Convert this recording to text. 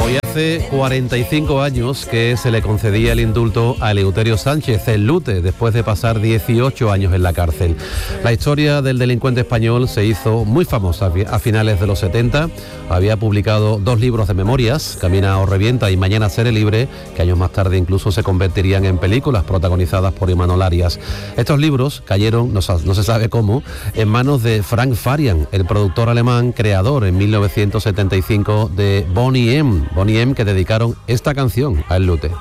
Hoy hace 45 años que se le concedía el indulto a Eleuterio Sánchez, el Lute, después de pasar 18 años en la cárcel. La historia del delincuente español se hizo muy famosa a finales de los 70. Había publicado 2 libros de memorias, Camina o revienta y Mañana seré libre, que años más tarde incluso se convertirían en películas protagonizadas por Imanol Arias. Estos libros cayeron, no se sabe cómo, en manos de Frank Farian, el productor alemán creador en 1975 de Boney M, que dedicaron esta canción a El Lute.